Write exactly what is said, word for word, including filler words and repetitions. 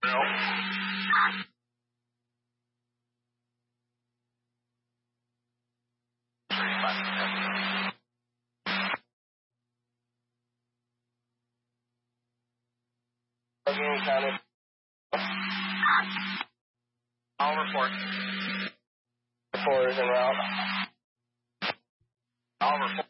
Again, counted. I'll report. Four is en route. I'll report.